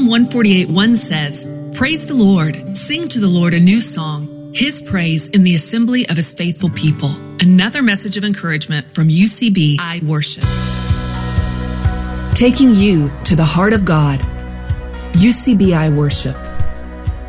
Psalm 148:1 says, "Praise the Lord, sing to the Lord a new song, his praise in the assembly of his faithful people." Another message of encouragement from UCB I Worship. Taking you to the heart of God. UCB I Worship.